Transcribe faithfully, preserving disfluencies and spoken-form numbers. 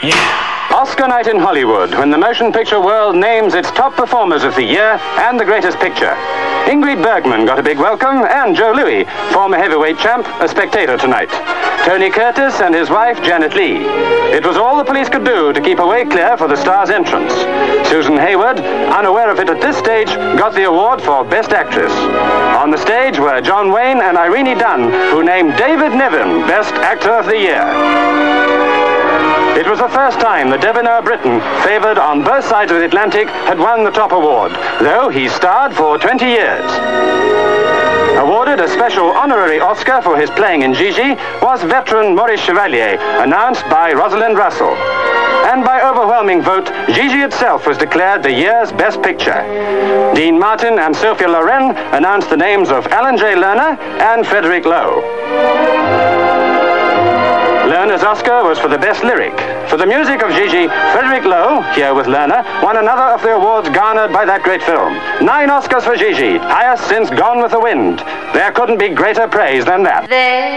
Yeah. Oscar night in Hollywood, when the motion picture world names its top performers of the year and the greatest picture. Ingrid Bergman got a big welcome, and Joe Louis, former heavyweight champ, a spectator tonight. Tony Curtis and his wife, Janet Leigh. It was all the police could do to keep a way clear for the star's entrance. Susan Hayward, unaware of it at this stage, got the award for Best Actress. On the stage were John Wayne and Irene Dunne, who named David Niven Best Actor of the Year. It was the first time the debonair Briton, favoured on both sides of the Atlantic, had won the top award, though he starred for twenty years. Awarded a special honorary Oscar for his playing in Gigi was veteran Maurice Chevalier, announced by Rosalind Russell. And by overwhelming vote, Gigi itself was declared the year's best picture. Dean Martin and Sophia Loren announced the names of Alan J. Lerner and Frederick Lowe. Lerner's Oscar was for the best lyric. For the music of Gigi, Frederick Lowe, here with Lerner, won another of the awards garnered by that great film. Nine Oscars for Gigi, highest since Gone with the Wind. There couldn't be greater praise than that. There